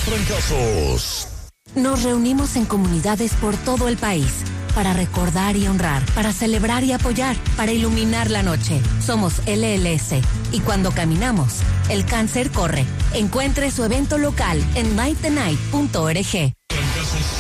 trancazos. Nos reunimos en comunidades por todo el país para recordar y honrar, para celebrar y apoyar, para iluminar la noche. Somos LLS y cuando caminamos, el cáncer corre. Encuentre su evento local en nightthenight.org.